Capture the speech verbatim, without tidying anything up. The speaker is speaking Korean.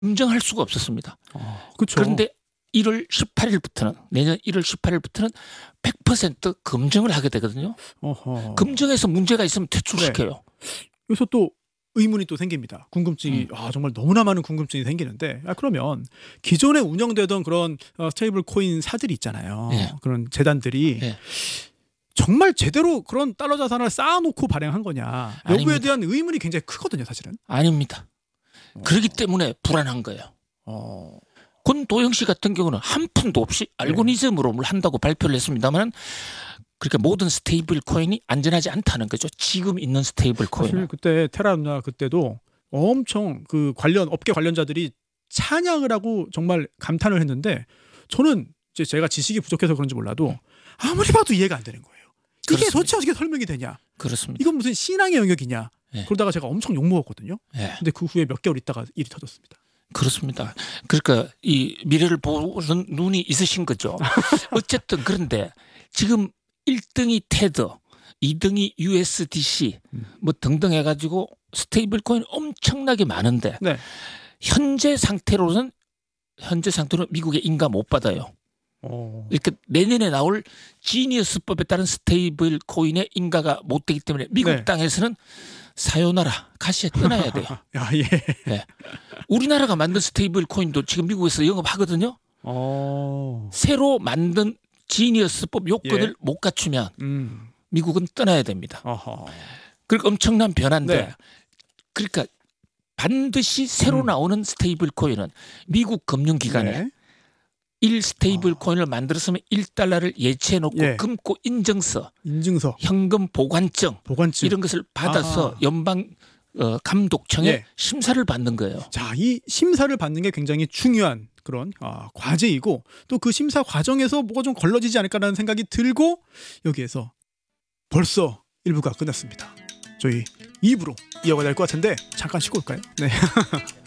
검증할 수가 없었습니다. 어, 그렇죠. 그런데 일월 십팔일부터는 내년 일월 십팔일부터는 백 퍼센트 검증을 하게 되거든요. 어허. 검증해서 문제가 있으면 퇴출시켜요. 네. 여기서 또 의문이 또 생깁니다. 궁금증이 음. 아, 정말 너무나 많은 궁금증이 생기는데 아, 그러면 기존에 운영되던 그런 어, 스테이블 코인 사들이 있잖아요. 네. 그런 재단들이 네. 정말 제대로 그런 달러 자산을 쌓아놓고 발행한 거냐 여부에 아닙니다. 대한 의문이 굉장히 크거든요. 사실은. 아닙니다. 어. 그렇기 때문에 불안한 거예요. 어. 권도영 씨 같은 경우는 한 푼도 없이 알고리즘으로 뭘 한다고 발표를 했습니다만 그러니까 모든 스테이블 코인이 안전하지 않다는 거죠. 지금 있는 스테이블 사실 코인은. 그때 테라 누나 그때도 엄청 그 관련 업계 관련자들이 찬양을 하고 정말 감탄을 했는데 저는 이제 제가 지식이 부족해서 그런지 몰라도 아무리 봐도 이해가 안 되는 거예요. 이게 그렇습니다. 도대체 어떻게 설명이 되냐? 그렇습니다. 이건 무슨 신앙의 영역이냐? 네. 그러다가 제가 엄청 욕 먹었거든요. 네. 근데 그 후에 몇 개월 있다가 일이 터졌습니다. 그렇습니다. 그러니까 이 미래를 보는 눈이 있으신 거죠. 어쨌든 그런데 지금 일 등이 테드, 이 등이 유에스디씨 뭐 등등 해가지고 스테이블 코인 엄청나게 많은데 네. 현재 상태로는 현재 상태로 미국의 인가 못 받아요. 어. 이렇게 내년에 나올 지니어스법에 따른 스테이블 코인의 인가가 못 되기 때문에 미국 네. 땅에서는 사요나라 가시에 떠나야 돼요. 야, 예. 네. 우리나라가 만든 스테이블 코인도 지금 미국에서 영업하거든요. 어. 새로 만든 지니어스법 요건을 예. 못 갖추면 음. 미국은 떠나야 됩니다. 어허. 그러니까 엄청난 변화인데 네. 그러니까 반드시 새로 음. 나오는 스테이블 코인은 미국 금융기관에 네. 일 스테이블 코인을 만들었으면 일 달러를 예치해 놓고 예. 금고 인증서, 인증서, 현금 보관증 보관증 이런 것을 받아서 아. 연방 어, 감독청에 예. 심사를 받는 거예요. 자, 이 심사를 받는 게 굉장히 중요한 그런 아, 과제이고 또 그 심사 과정에서 뭐가 좀 걸러지지 않을까라는 생각이 들고 여기에서 벌써 일 부가 끝났습니다. 저희 이 부로 이어가야 될 것 같은데 잠깐 쉬고 올까요? 네.